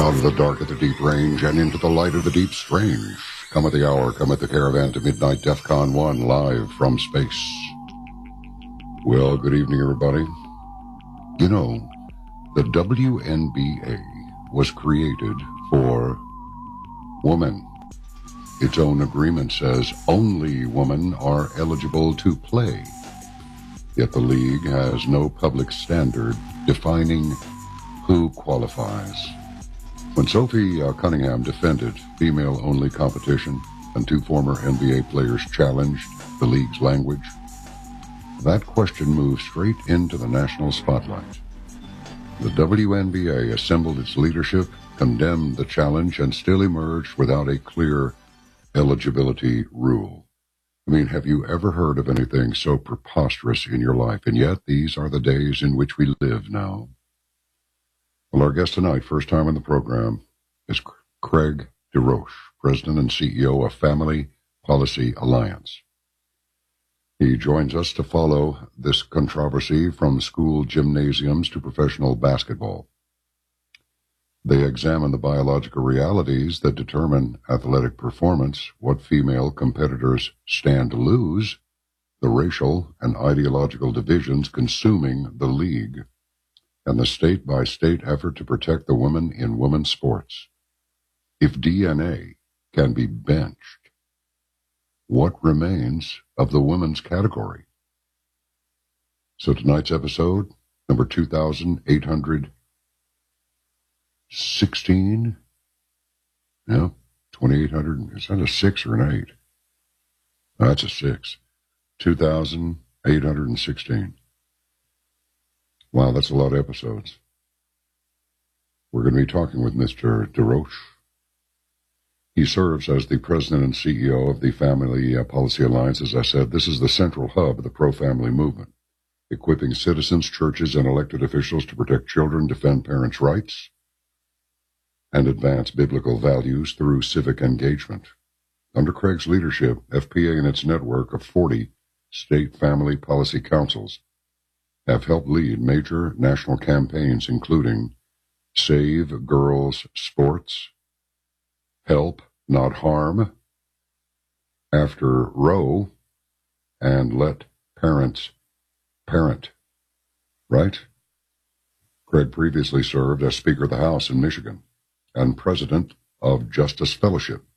Out of the dark of the deep range and into the light of the deep strange. Come at the hour, come at the caravan to midnight, DEFCON 1, live from space. Well, good evening, everybody. You know, the WNBA was created for women. Its own agreement says only women are eligible to play. Yet the league has no public standard defining who qualifies. When Sophie Cunningham defended female-only competition and two former NBA players challenged the league's language, that question moved straight into the national spotlight. The WNBA assembled its leadership, condemned the challenge, and still emerged without a clear eligibility rule. I mean, have you ever heard of anything so preposterous in your life? And yet, these are the days in which we live now. Well, our guest tonight, first time on the program, is Craig DesRoches, President and CEO of Family Policy Alliance. He joins us to follow this controversy from school gymnasiums to professional basketball. They examine the biological realities that determine athletic performance, what female competitors stand to lose, the racial and ideological divisions consuming the league, and the state-by-state effort to protect the women in women's sports. If DNA can be benched, what remains of the women's category? So tonight's episode, number 2,816, 2,800, is that a 6 or an 8? No, that's a 6. 2,816. Wow, that's a lot of episodes. We're going to be talking with Mr. DesRoches. He serves as the president and CEO of the Family Policy Alliance. As I said, this is the central hub of the pro-family movement, equipping citizens, churches, and elected officials to protect children, defend parents' rights, and advance biblical values through civic engagement. Under Craig's leadership, FPA and its network of 40 state family policy councils have helped lead major national campaigns including Save Girls Sports, Help Not Harm, After Roe, and Let Parents Parent. Right? Craig previously served as Speaker of the House in Michigan and President of Justice Fellowship.